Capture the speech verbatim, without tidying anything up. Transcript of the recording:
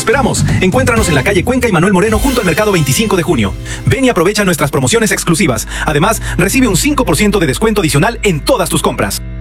esperamos! Encuéntranos en la calle Cuenca y Manuel Moreno junto al Mercado veinticinco de junio. Ven y aprovecha nuestras promociones exclusivas. Además, recibe un cinco por ciento de descuento adicional en todas tus compras.